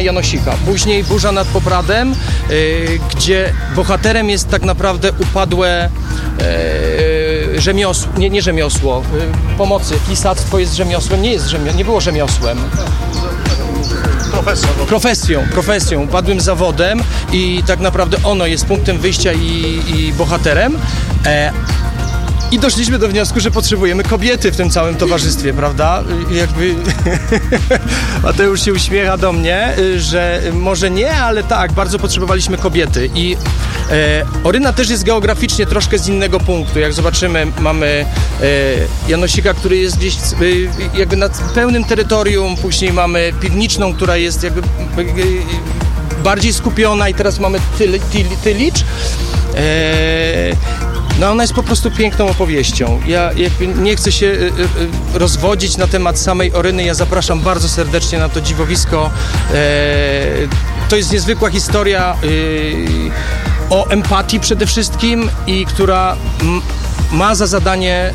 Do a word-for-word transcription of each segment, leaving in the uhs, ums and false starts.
Janosika. Później Burza nad Popradem, y, gdzie bohaterem jest tak naprawdę upadłe y, rzemiosło, nie, nie rzemiosło, y, pomocy. Pisactwo jest rzemiosłem, nie jest rzemio, nie było rzemiosłem. Profesją. Profesją, profesją, upadłym zawodem i tak naprawdę ono jest punktem wyjścia i, i bohaterem. E, I doszliśmy do wniosku, że potrzebujemy kobiety w tym całym towarzystwie, prawda? I jakby Mateusz się uśmiecha do mnie, że może nie, ale tak, bardzo potrzebowaliśmy kobiety. I e, Oryna też jest geograficznie troszkę z innego punktu. Jak zobaczymy, mamy e, Janosika, który jest gdzieś e, jakby na pełnym terytorium, później mamy Piwniczną, która jest jakby e, bardziej skupiona i teraz mamy Tyl, Tyl, Tylicz. E, No ona jest po prostu piękną opowieścią. Ja jakby nie chcę się y, y, rozwodzić na temat samej Oryny. Ja zapraszam bardzo serdecznie na to dziwowisko. E, to jest niezwykła historia y, o empatii przede wszystkim i która m, ma za zadanie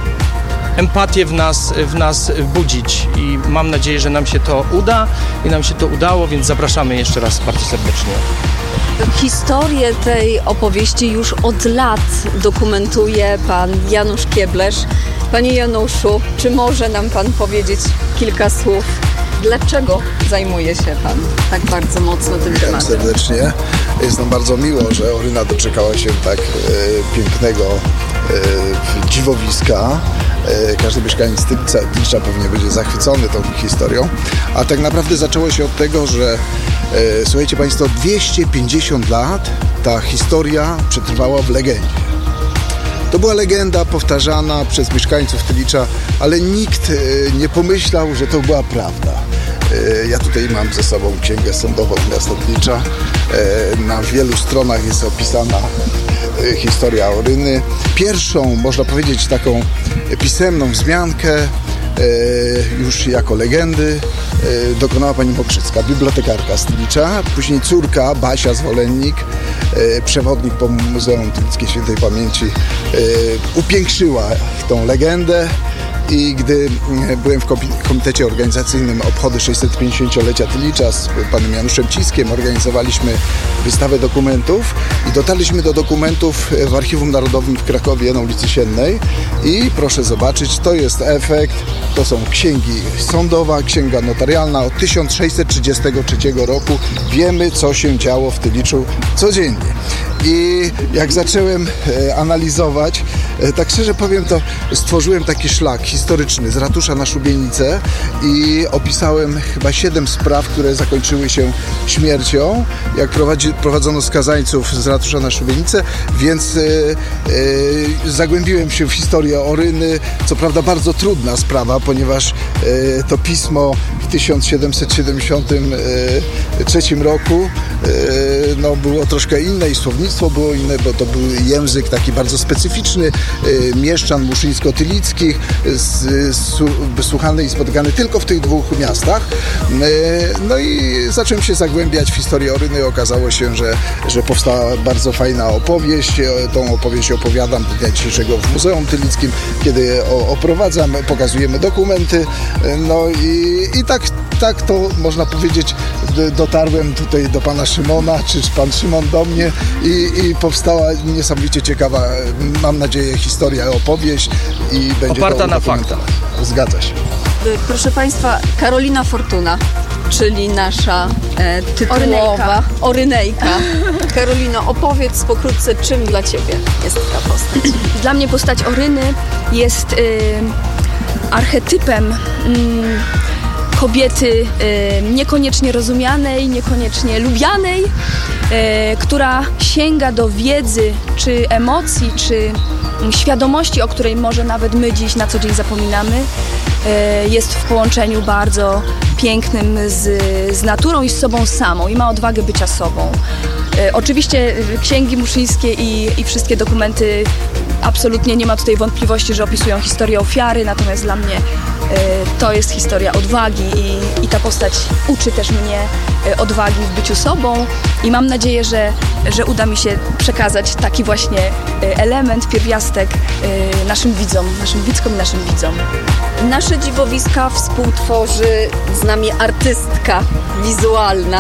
empatię w nas, w nas budzić i mam nadzieję, że nam się to uda i nam się to udało, więc zapraszamy jeszcze raz bardzo serdecznie. Historię tej opowieści już od lat dokumentuje pan Janusz Kieblesz. Panie Januszu, czy może nam pan powiedzieć kilka słów? Dlaczego zajmuje się pan tak bardzo mocno tym Witam tematem? serdecznie. Jest nam bardzo miło, że Oryna doczekała się tak e, pięknego e, dziwowiska. E, każdy mieszkaniec Tylicza, Tylicza pewnie będzie zachwycony tą historią. A tak naprawdę zaczęło się od tego, że e, słuchajcie państwo, dwieście pięćdziesiąt lat ta historia przetrwała w legendzie. To była legenda powtarzana przez mieszkańców Tylicza, ale nikt e, nie pomyślał, że to była prawda. E, ja tutaj mam ze sobą księgę sądową miasta Tylicza. E, na wielu stronach jest opisana e, historia Oryny. Pierwszą, można powiedzieć, taką pisemną wzmiankę e, już jako legendy e, dokonała pani Mokrzycka, bibliotekarka z Tylicza, później córka Basia Zwolennik, e, przewodnik po Muzeum Tylickiej Świętej Pamięci, e, upiększyła tą legendę. I gdy byłem w komitecie organizacyjnym obchody sześćsetpięćdziesięciolecia Tylicza z panem Januszem Ciskiem, organizowaliśmy wystawę dokumentów i dotarliśmy do dokumentów w Archiwum Narodowym w Krakowie na ulicy Siennej i proszę zobaczyć, to jest efekt, to są księgi sądowa, księga notarialna od tysiąc sześćset trzydziestego trzeciego roku. Wiemy, co się działo w Tyliczu codziennie. I jak zacząłem e, analizować, e, tak szczerze powiem, to stworzyłem taki szlak historyczny z ratusza na szubienicę i opisałem chyba siedem spraw, które zakończyły się śmiercią, jak prowadzi, prowadzono skazańców z ratusza na szubienicę, więc e, e, zagłębiłem się w historię Oryny, co prawda bardzo trudna sprawa, ponieważ e, to pismo w tysiąc siedemset siedemdziesiątym trzecim roku e, no, było troszkę inne i słownictwo było inne, bo to był język taki bardzo specyficzny, e, mieszczan muszyńsko-tylickich, słuchany i spotykany tylko w tych dwóch miastach. No i zacząłem się zagłębiać w historię Oryny. Okazało się, że, że powstała bardzo fajna opowieść. Tą opowieść opowiadam do dnia dzisiejszego w Muzeum Tylickim, kiedy oprowadzam, pokazujemy dokumenty. No i, i tak, tak to można powiedzieć, dotarłem tutaj do pana Szymona, czy pan Szymon do mnie i, i powstała niesamowicie ciekawa, mam nadzieję, historia, opowieść i będzie oparta na faktach. Zgadza się. Proszę państwa, Karolina Fortuna, czyli nasza e, tytułowa Orynejka. Orynejka. Karolino, opowiedz pokrótce, czym dla ciebie jest ta postać. Dla mnie postać Oryny jest y, archetypem y, kobiety y, niekoniecznie rozumianej, niekoniecznie lubianej, y, która sięga do wiedzy, czy emocji, czy świadomości, o której może nawet my dziś na co dzień zapominamy. Y, jest w połączeniu bardzo pięknym z, z naturą i z sobą samą i ma odwagę bycia sobą. Y, oczywiście księgi muszyńskie i, i wszystkie dokumenty, absolutnie nie ma tutaj wątpliwości, że opisują historię ofiary, natomiast dla mnie y, to jest historia odwagi i, i ta postać uczy też mnie y, odwagi w byciu sobą i mam nadzieję, że, że uda mi się przekazać taki właśnie y, element, pierwiastek y, naszym widzom, naszym widzkom i naszym widzom. Nasze dziwowiska współtworzy z nami artystka wizualna,